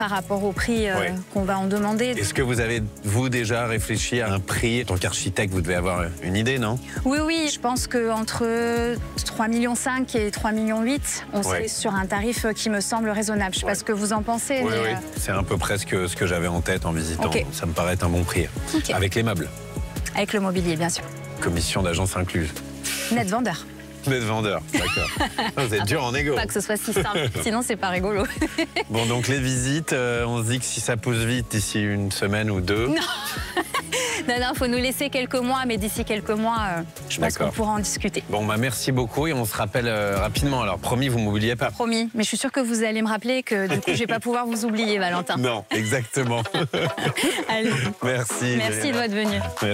par rapport au prix qu'on va en demander. Est-ce que vous avez, vous, déjà réfléchi à un prix? En tant qu'architecte, vous devez avoir une idée, non? Oui, je pense qu'entre 3,5 millions et 3,8 millions, on serait sur un tarif qui me semble raisonnable. Je ne sais pas ce que vous en pensez. Oui, mais oui. C'est un peu presque ce que j'avais en tête en visitant. Ça me paraît être un bon prix. Avec les meubles. Avec le mobilier, bien sûr. Commission d'agence incluse. Net vendeur. Net vendeur, d'accord. Vous êtes dur en égo. Pas que ce soit si simple, sinon c'est pas rigolo. Bon, donc les visites, on se dit que si ça pousse vite d'ici une semaine ou deux. Non, non, faut nous laisser quelques mois, mais d'ici quelques mois, je pense qu'on pourra en discuter. Bon, bah merci beaucoup et on se rappelle rapidement. Alors, promis, vous m'oubliez pas. Promis, mais je suis sûre que vous allez me rappeler que du coup, je vais pas pouvoir vous oublier, Valentin. Non, exactement. Allez. Merci. Merci de votre venue.